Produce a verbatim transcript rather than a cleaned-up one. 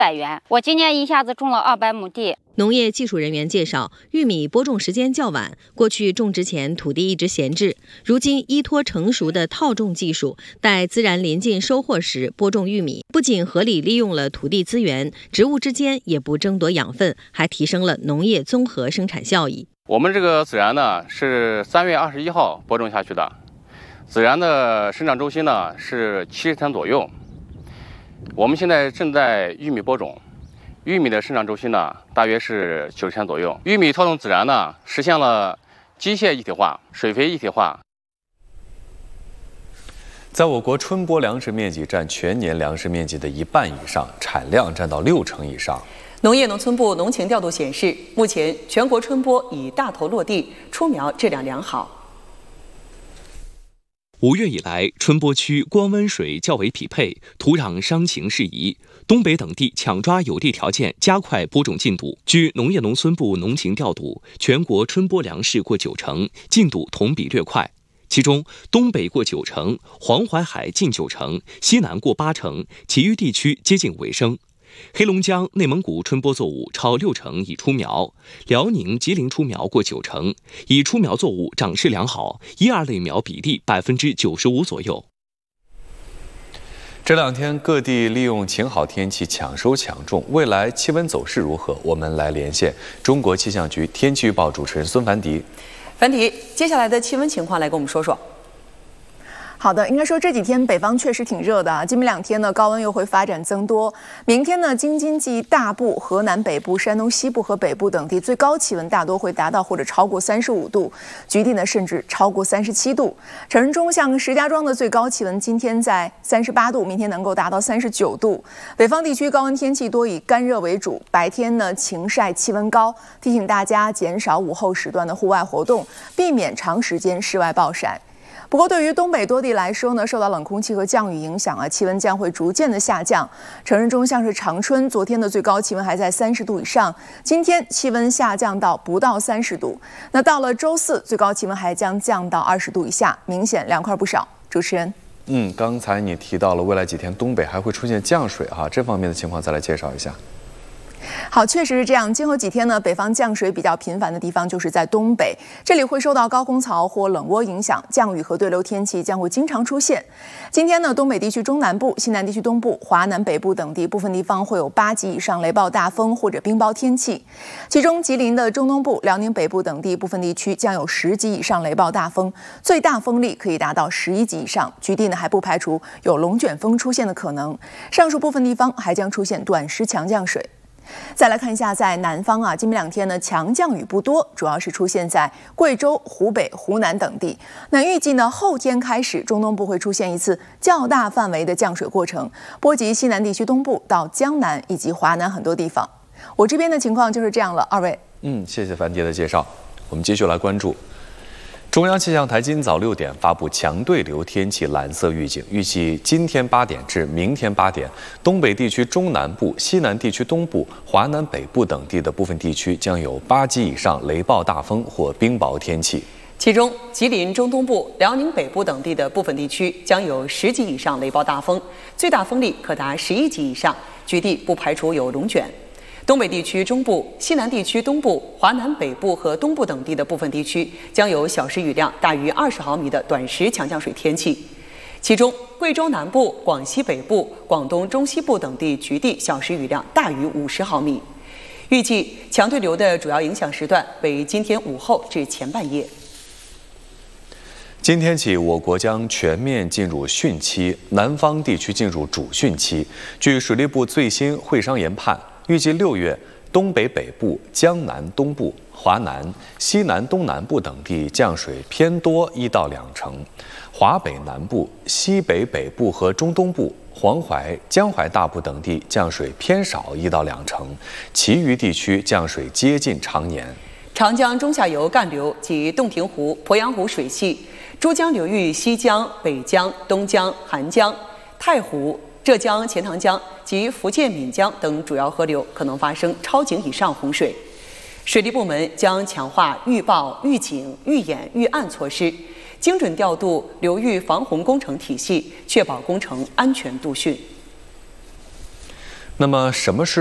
百元。我今年一下子种了二百亩地。 农业技术人员介绍，玉米播种时间较晚，过去种植前土地一直闲置，如今依托成熟的套种技术，待自然临近收获时播种玉米，不仅合理利用了土地资源，植物之间也不争夺养分，还提升了农业综合生产效益。 我们这个孜然呢是三月二十一号播种下去的，孜然的生长周期呢是七十天左右。我们现在正在玉米播种。玉米的生长周期呢，大约是九十天左右。玉米套种孜然呢，实现了机械一体化、水肥一体化。 在我国，春播粮食面积占全年粮食面积的一半以上，产量占到六成以上。 农业农村部农情调度显示，目前全国春播已大头落地，出苗质量良好。 五月以来，春播区光温水较为匹配，土壤伤情适宜。东北等地抢抓有利条件，加快播种进度。据农业农村部农情调度，全国春播粮食过九成，进度同比略快。其中，东北过九成，黄淮海近九成，西南过八成，其余地区接近尾声。黑龙江、内蒙古春播作物超六成已出苗，辽宁、吉林出苗过九成，已出苗作物长势良好，一二类苗比例百分之九十五左右。 这两天各地利用晴好天气抢收抢种，未来气温走势如何？我们来连线中国气象局天气预报主持人孙凡迪。 凡迪，接下来的气温情况来跟我们说说。 好的，应该说这几天北方确实挺热的啊，今明两天呢高温又会发展增多。明天呢，京津冀大部、河南北部、山东西部和北部等地最高气温大多会达到或者超过三十五度，局地呢甚至超过三十七度。成人中像石家庄的最高气温今天在三十八度，明天能够达到三十九度。北方地区高温天气多以干热为主，白天呢晴晒，气温高，提醒大家减少午后时段的户外活动，避免长时间室外暴晒。不过，对于东北多地来说呢，受到冷空气和降雨影响啊，气温将会逐渐的下降。成人中像是长春，昨天的最高气温还在三十度以上，今天气温下降到不到三十度。那到了周四，最高气温还将降到二十度以下，明显凉快不少。主持人， 嗯，刚才你提到了未来几天东北还会出现降水哈，这方面的情况再来介绍一下。 好，确实是这样。今后几天呢，北方降水比较频繁的地方就是在东北，这里会受到高空槽或冷涡影响，降雨和对流天气将会经常出现。今天呢，东北地区中南部、西南地区东部、华南北部等地部分地方会有八级以上雷暴大风或者冰雹天气，其中吉林的中东部、辽宁北部等地部分地区将有十级以上雷暴大风，最大风力可以达到十一级以上，局地呢还不排除有龙卷风出现的可能。上述部分地方还将出现短时强降水。再来看一下，在南方啊，今明两天呢，强降雨不多，主要是出现在贵州、湖北、湖南等地。那预计呢，后天开始，中东部会出现一次较大范围的降水过程，波及西南地区东部到江南以及华南很多地方。我这边的情况就是这样了，二位。 嗯，谢谢樊迪的介绍。我们继续来关注。中央气象台今早六点发布强对流天气蓝色预警，预计今天八点至明天八点，东北地区中南部、西南地区东部、华南北部等地的部分地区将有八级以上雷暴大风或冰雹天气。 其中，吉林中东部、辽宁北部等地的部分地区将有十级以上雷暴大风，最大风力可达十一级以上，局地不排除有龙卷。东北地区中部、西南地区东部、华南北部和东部等地的部分地区将有小时雨量大于二十毫米的短时强降水天气，其中贵州南部、广西北部、广东中西部等地局地小时雨量大于五十毫米。预计强对流的主要影响时段为今天午后至前半夜。 今天起，我国将全面进入汛期，南方地区进入主汛期。据水利部最新会商研判，预计六月，东北北部、江南东部、华南、西南东南部等地降水偏多一到两成，华北南部、西北北部和中东部、黄淮、江淮大部等地降水偏少一到两成，其余地区降水接近常年。 长江中下游干流及洞庭湖、鄱阳湖水系、珠江流域西江、北江、东江、韩江、太湖、浙江钱塘江及福建闽江等主要河流可能发生超警以上洪水。水利部门将强化预报、预警、预演、预案措施，精准调度流域防洪工程体系，确保工程安全度汛。 那么，什么是